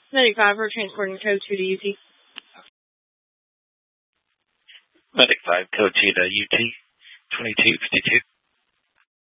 95, we're transporting code 2 to UT. Medic 5, code 2 to UT, 2252.